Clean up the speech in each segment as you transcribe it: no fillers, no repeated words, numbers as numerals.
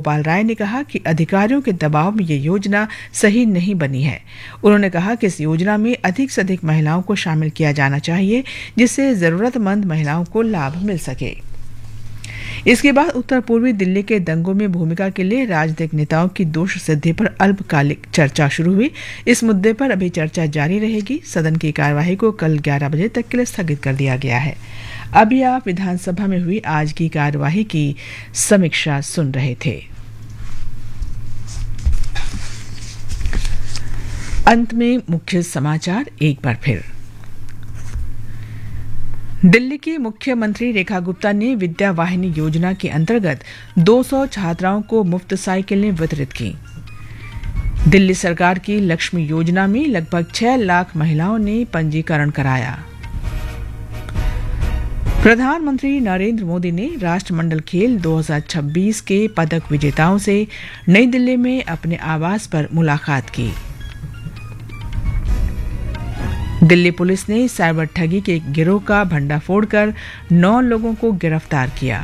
गोपाल राय ने कहा कि अधिकारियों के दबाव में ये योजना सही नहीं बनी है। उन्होंने कहा कि इस योजना में अधिक से अधिक महिलाओं को शामिल किया जाना चाहिए, जिससे जरूरतमंद महिलाओं को लाभ मिल सके। इसके बाद उत्तर पूर्वी दिल्ली के दंगों में भूमिका के लिए राजनीतिक नेताओं की दोष सिद्धि पर अल्पकालिक चर्चा शुरू हुई। इस मुद्दे पर अभी चर्चा जारी रहेगी। सदन की कार्यवाही को कल 11 बजे तक के लिए स्थगित कर दिया गया है। अभी आप विधानसभा में हुई आज की कार्यवाही की समीक्षा सुन रहे थे। अंत में मुख्य समाचार एक बार फिर। दिल्ली की मुख्यमंत्री रेखा गुप्ता ने विद्या वाहिनी योजना के अंतर्गत 200 छात्राओं को मुफ्त साइकिलें वितरित की। दिल्ली सरकार की लक्ष्मी योजना में लगभग 6 लाख महिलाओं ने पंजीकरण कराया। प्रधानमंत्री नरेंद्र मोदी ने राष्ट्रमंडल खेल 2026 के पदक विजेताओं से नई दिल्ली में अपने आवास पर मुलाकात की। दिल्ली पुलिस ने साइबर ठगी के एक गिरोह का भंडाफोड़ कर 9 लोगों को गिरफ्तार किया।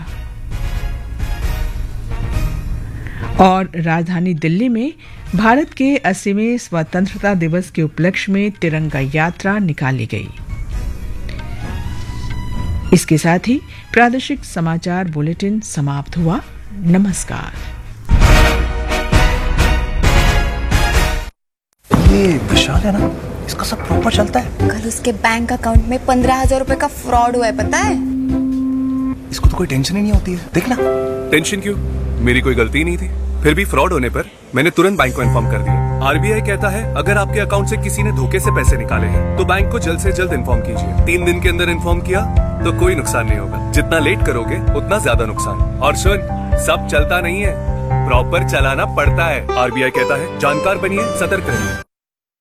और राजधानी दिल्ली में भारत के 80वें स्वतंत्रता दिवस के उपलक्ष्य में तिरंगा यात्रा निकाली गई। इसके साथ ही प्रादेशिक समाचार बुलेटिन समाप्त हुआ। नमस्कार। ये विशाल है ना, इसका सब प्रॉपर चलता है। कल उसके बैंक अकाउंट में 15,000 रुपए का फ्रॉड हुआ है, पता है? इसको तो कोई टेंशन ही नहीं होती है। देखना। टेंशन क्यों? मेरी कोई गलती नहीं थी। फिर भी फ्रॉड होने पर मैंने तुरंत बैंक को इन्फॉर्म कर दिया। आरबीआई कहता है अगर आपके अकाउंट से किसी ने धोखे से पैसे निकाले हैं तो बैंक को जल्द से जल्द इन्फॉर्म कीजिए। 3 दिन के अंदर इन्फॉर्म किया तो कोई नुकसान नहीं होगा। जितना लेट करोगे उतना ज्यादा नुकसान। और सुन, सब चलता नहीं है, प्रॉपर चलाना पड़ता है। आरबीआई कहता है जानकार बनिए, सतर्क रहिए।